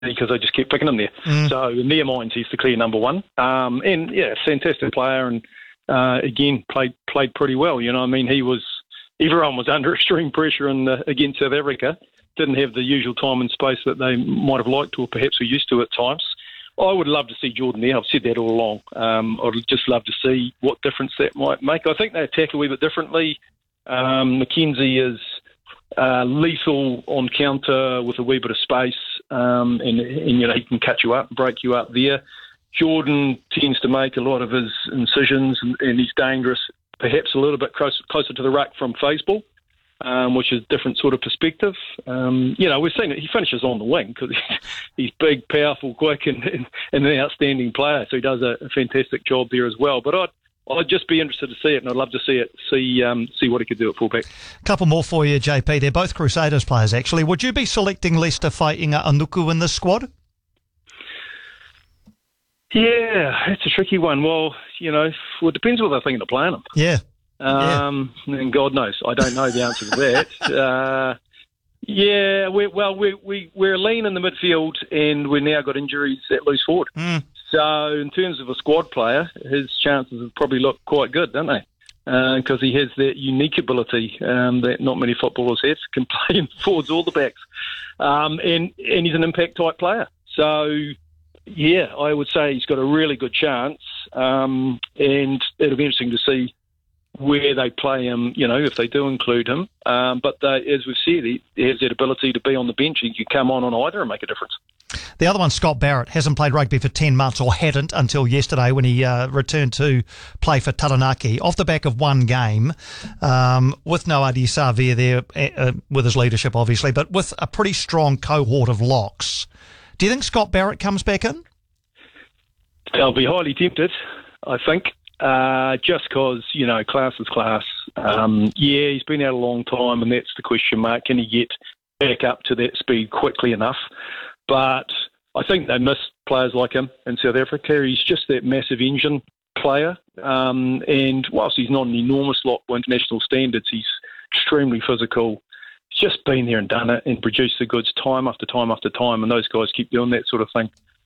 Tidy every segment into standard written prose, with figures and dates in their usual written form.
because they just kept picking him there. So in their minds, he's the clear number one. And yeah, fantastic player, and again played pretty well. You know, I mean, everyone was under extreme pressure against South Africa. Didn't have the usual time and space that they might have liked, or perhaps were used to at times. I would love to see Jordan there. I've said that all along. I'd just love to see what difference that might make. I think they attack a wee bit differently. McKenzie is lethal on counter with a wee bit of space, and you know, he can cut you up, break you up there. Jordan tends to make a lot of his incisions, and he's dangerous, perhaps a little bit closer to the ruck from phase ball, which is a different sort of perspective. You know, we've seen it. He finishes on the wing because he's big, powerful, quick, and an outstanding player. So he does a fantastic job there as well. But I'd just be interested to see it, and I'd love to see what he could do at fullback. A couple more for you, JP. They're both Crusaders players, actually. Would you be selecting Leicester Fainga'a Anuku in this squad? Yeah, it's a tricky one. Well, you know, it depends what they're thinking of playing him. Yeah. And God knows, I don't know the answer to that. Yeah, we're lean in the midfield, and we've now got injuries at loose forward. So in terms of a squad player, his chances have probably looked quite good, don't they? Because he has that unique ability that not many footballers have, can play in forwards or the backs. And he's an impact type player. So yeah, I would say he's got a really good chance, and it'll be interesting to see where they play him, you know, if they do include him. But as we've said, he has that ability to be on the bench. He can come on either and make a difference. The other one, Scott Barrett, hasn't played rugby for 10 months, or hadn't until yesterday when he returned to play for Taranaki off the back of one game, with no Adi Savia there with his leadership, obviously, but with a pretty strong cohort of locks. Do you think Scott Barrett comes back in? I'll be highly tempted, I think. Just because, you know, class is class. Yeah, he's been out a long time, and that's the question mark. Can he get back up to that speed quickly enough? But I think they miss players like him in South Africa. He's just that massive engine player. And whilst he's not an enormous lock by international standards, he's extremely physical. He's just been there and done it and produced the goods time after time after time, and those guys keep doing that sort of thing.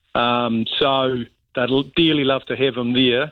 So they'd dearly love to have him there.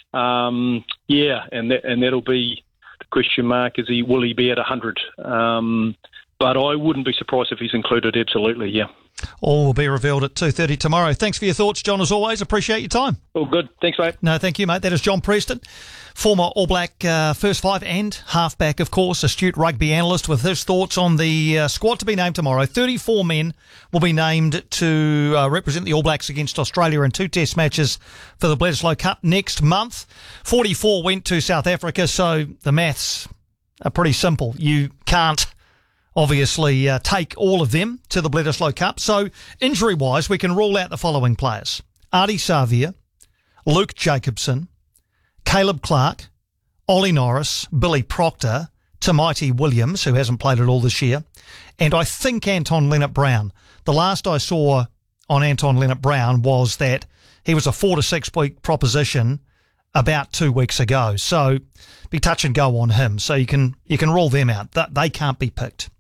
Yeah, and that'll be the question mark. Will he be at 100? But I wouldn't be surprised if he's included, absolutely, yeah. All will be revealed at 2:30 tomorrow. Thanks for your thoughts, John, as always. Appreciate your time. All good. Thanks, mate. No, thank you, mate. That is John Preston, former All Black first five and halfback, of course, astute rugby analyst, with his thoughts on the squad to be named tomorrow. 34 men will be named to represent the All Blacks against Australia in 2 test matches for the Bledisloe Cup next month. 44 went to South Africa, so the maths are pretty simple. You can't obviously take all of them to the Bledisloe Cup. So injury-wise, we can rule out the following players: Adi Savia, Luke Jacobson, Caleb Clark, Ollie Norris, Billy Proctor, Tamaiti Williams, who hasn't played at all this year, and I think Anton Leonard-Brown. The last I saw on Anton Leonard-Brown was that he was a 4 to 6 week proposition about 2 weeks ago. So be touch and go on him. So you can rule them out. They can't be picked.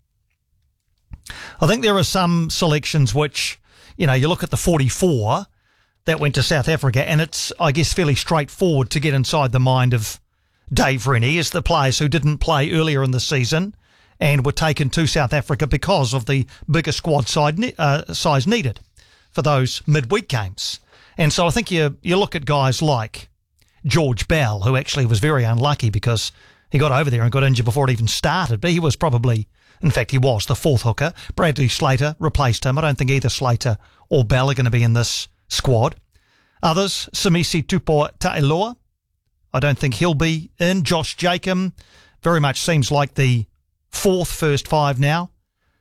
I think there are some selections which, you know, you look at the 44 that went to South Africa, and it's, I guess, fairly straightforward to get inside the mind of Dave Rennie as the players who didn't play earlier in the season and were taken to South Africa because of the bigger squad size needed for those midweek games. And so I think you look at guys like George Bell, who actually was very unlucky because he got over there and got injured before it even started, but he was probably, in fact, he was the fourth hooker. Bradley Slater replaced him. I don't think either Slater or Bell are going to be in this squad. Others, Samisi Tupo-Ta'iloa, I don't think he'll be in. Josh Jacob very much seems like the fourth first five now.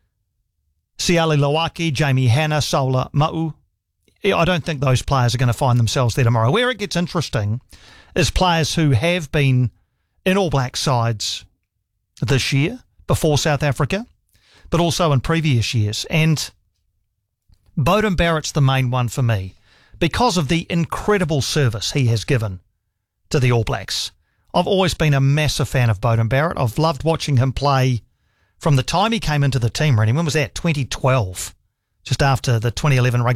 Siali Lawaki, Jamie Hanna, Saula Ma'u. I don't think those players are going to find themselves there tomorrow. Where it gets interesting is players who have been in All Black sides this year, before South Africa, but also in previous years. And Beauden Barrett's the main one for me because of the incredible service he has given to the All Blacks. I've always been a massive fan of Beauden Barrett. I've loved watching him play from the time he came into the team, Rennie. When was that? 2012. just after the 2011 Rugby